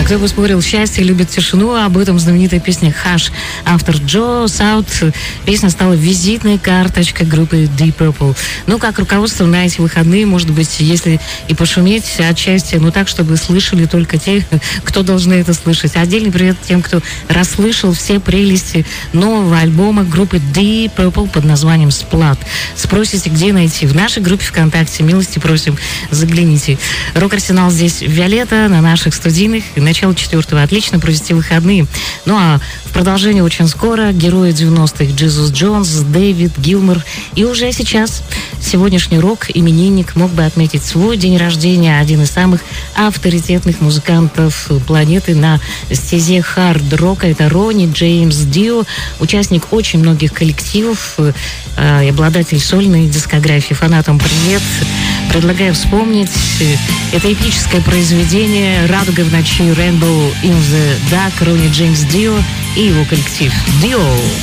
Конечно, кто бы спорил, счастье любит тишину, об этом знаменитая песня «Hush». Автор Джо Саут. Песня стала визитной карточкой группы Deep Purple. Ну, как руководство на эти выходные, может быть, если и пошуметь отчасти, но так, чтобы слышали только те, кто должны это слышать. Отдельный привет тем, кто расслышал все прелести нового альбома группы Deep Purple под названием «Splat». Спросите, где найти? В нашей группе ВКонтакте. Милости просим, загляните. Рок-арсенал здесь Виолетта, на наших студийных. Начало 4-го. Отлично провести выходные. Ну а в продолжение очень скоро герои 90-х Джизус Джонс, Дэвид Гилмор. И уже сейчас сегодняшний рок-именинник мог бы отметить свой день рождения. Один из самых авторитетных музыкантов планеты на стезе хард-рока. Это Ронни Джеймс Дио, участник очень многих коллективов и обладатель сольной дискографии. Фанатам привет. Предлагаю вспомнить это эпическое произведение «Радуга в ночи», «Rainbow in the Dark», Ронни Джеймс Дио и его коллектив Дио.